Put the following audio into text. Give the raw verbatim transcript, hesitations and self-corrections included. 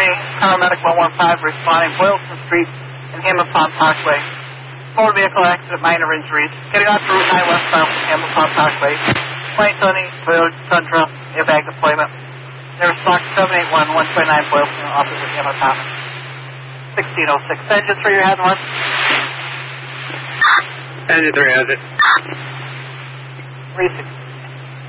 three, paramedic one one five responding, Boylston Street and Hammond Pond Parkway. Motor vehicle accident, minor injuries. Getting off to Route nine westbound from Hammond Pond Parkway. twenty twenty Toyota Tundra, airbag deployment. There's stock seven eight one, one twenty-nine Boylston, opposite Hammond Pond. sixteen oh six. Engine three, you had one? Engine three has it. three sixteen.